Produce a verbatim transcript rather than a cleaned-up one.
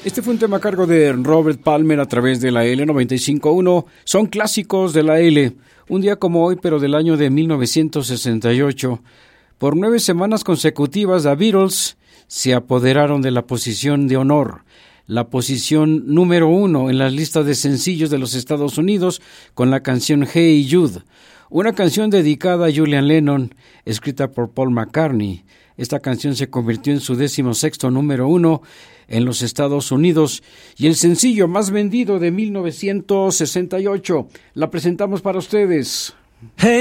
Este fue un tema a cargo de Robert Palmer a través de la L noventa y cinco punto uno. Son clásicos de la L. Un día como hoy, pero del año de mil novecientos sesenta y ocho, por nueve semanas consecutivas, The Beatles se apoderaron de la posición de honor, la posición número uno en las listas de sencillos de los Estados Unidos con la canción Hey Jude, una canción dedicada a Julian Lennon, escrita por Paul McCartney. Esta canción se convirtió en su decimosexto número uno en los Estados Unidos y el sencillo más vendido de mil novecientos sesenta y ocho. La presentamos para ustedes. Hey.